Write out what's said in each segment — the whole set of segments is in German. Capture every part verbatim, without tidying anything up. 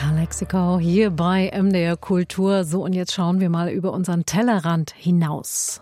Calexico hier bei M D R Kultur. So, und jetzt schauen wir mal über unseren Tellerrand hinaus.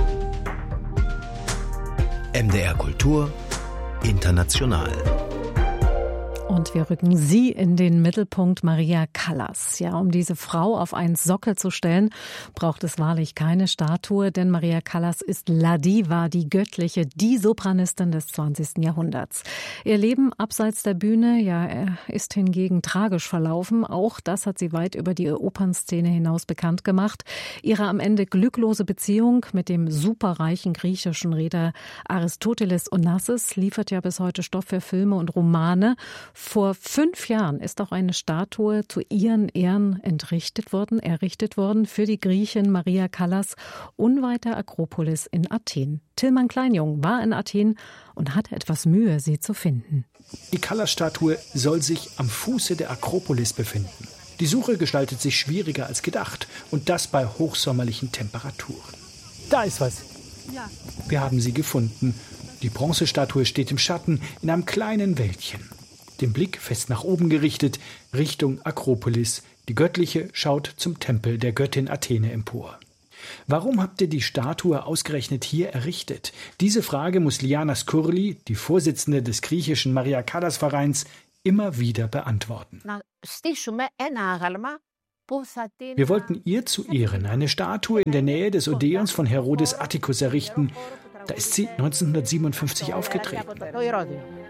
M D R Kultur international. Und wir rücken sie in den Mittelpunkt, Maria Callas. Ja, um diese Frau auf einen Sockel zu stellen, braucht es wahrlich keine Statue, denn Maria Callas ist La Diva, die göttliche, die Sopranistin des zwanzigsten Jahrhunderts. Ihr Leben abseits der Bühne, ja, er ist hingegen tragisch verlaufen. Auch das hat sie weit über die Opernszene hinaus bekannt gemacht. Ihre am Ende glücklose Beziehung mit dem superreichen griechischen Reeder Aristoteles Onassis liefert ja bis heute Stoff für Filme und Romane. Vor fünf Jahren ist auch eine Statue zu ihren Ehren entrichtet worden, errichtet worden für die Griechin Maria Callas unweit der Akropolis in Athen. Tilman Kleinjung war in Athen und hatte etwas Mühe, sie zu finden. Die Callas-Statue soll sich am Fuße der Akropolis befinden. Die Suche gestaltet sich schwieriger als gedacht und das bei hochsommerlichen Temperaturen. Da ist was. Ja. Wir haben sie gefunden. Die Bronzestatue steht im Schatten in einem kleinen Wäldchen. Den Blick fest nach oben gerichtet, Richtung Akropolis. Die Göttliche schaut zum Tempel der Göttin Athene empor. Warum habt ihr die Statue ausgerechnet hier errichtet? Diese Frage muss Liana Skurli, die Vorsitzende des griechischen Maria Callas Vereins, immer wieder beantworten. Wir wollten ihr zu Ehren eine Statue in der Nähe des Odeons von Herodes Atticus errichten. Da ist sie neunzehnhundertsiebenundfünfzig aufgetreten.